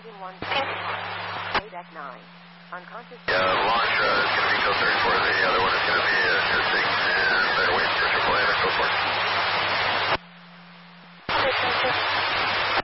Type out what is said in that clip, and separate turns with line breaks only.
171 South 8 at 9. Unconscious.
Launch is going to be till 34.